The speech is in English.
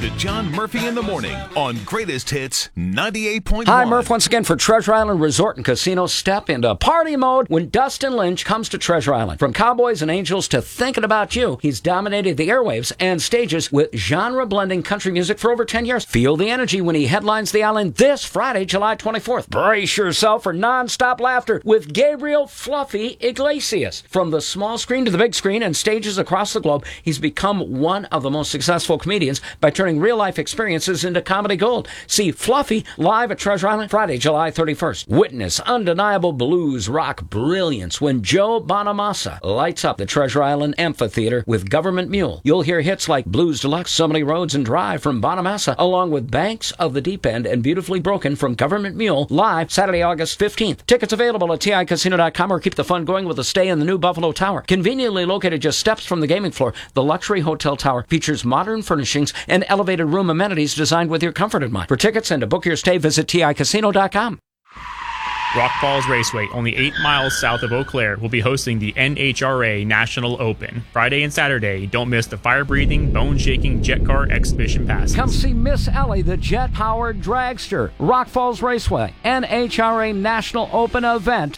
to John Murphy in the Morning on Greatest Hits 98.1. Hi, Murph, once again for Treasure Island Resort and Casino. Step into party mode when Dustin Lynch comes to Treasure Island. From Cowboys and Angels to Thinking About You, he's dominated the airwaves and stages with genre-blending country music for over 10 years. Feel the energy when he headlines the island this Friday, July 24th. Brace yourself for non-stop laughter with Gabriel Fluffy Iglesias. From the small screen to the big screen and stages across the globe, he's become one of the most successful comedians by turning real-life experiences into comedy gold. See Fluffy live at Treasure Island Friday, July 31st. Witness undeniable blues rock brilliance when Joe Bonamassa lights up the Treasure Island Amphitheater with Government Mule. You'll hear hits like Blues Deluxe, So Many Roads, and Drive from Bonamassa, along with Banks of the Deep End and Beautifully Broken from Government Mule, live Saturday, August 15th. Tickets available at TICasino.com or keep the fun going with a stay in the new Buffalo Tower. Conveniently located just steps from the gaming floor, the luxury hotel tower features modern furnishings and elevated room amenities designed with your comfort in mind. For tickets and to book your stay, visit TICasino.com. Rock Falls Raceway, only 8 miles south of Eau Claire, will be hosting the NHRA National Open. Friday and Saturday, don't miss the fire-breathing, bone-shaking jet car exhibition passes. Come see Miss Ellie, the jet-powered dragster. Rock Falls Raceway, NHRA National Open event,